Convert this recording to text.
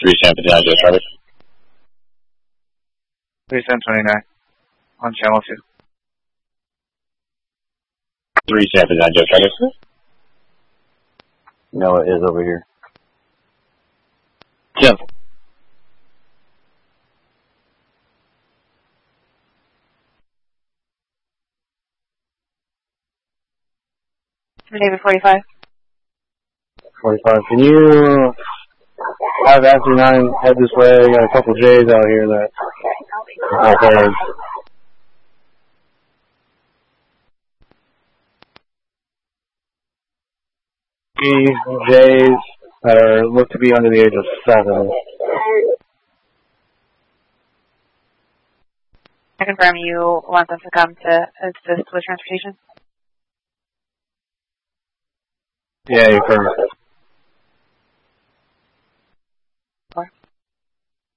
3 San Pedro, Joe Charlie. 3 San 29 on channel 2. 3 San Pedro, Joe Charlie. No, it is over here. Jim. David 45. 45. Can you have after 9 head this way? I got a couple J's out here that are hard. J's that are look to be under the age of 7. I confirm you want them to come to assist with transportation? Yeah, you're correct.